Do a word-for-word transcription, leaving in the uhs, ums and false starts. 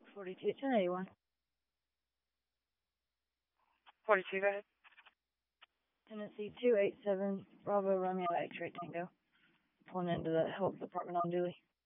forty-two, ten eighty-one. forty-two, go ahead. Tennessee two eight seven, Bravo Romeo X-ray Tango. Pulling into the health department on Dewey.